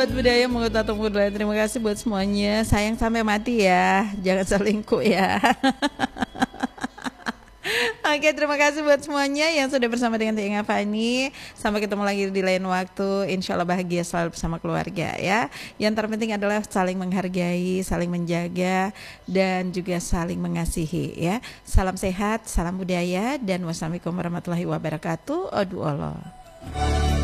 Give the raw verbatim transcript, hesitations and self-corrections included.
Buat budaya mengutamakan budaya. Terima kasih buat semuanya. Sayang sampai mati ya. Jangan selingkuh ya. Oke, terima kasih buat semuanya yang sudah bersama dengan Tiang Fani. Sampai ketemu lagi di lain waktu. Insya Allah bahagia selalu bersama keluarga ya. Yang terpenting adalah saling menghargai, saling menjaga, dan juga saling mengasihi ya. Salam sehat, salam budaya, dan wassalamualaikum warahmatullahi wabarakatuh. Aduh Allah.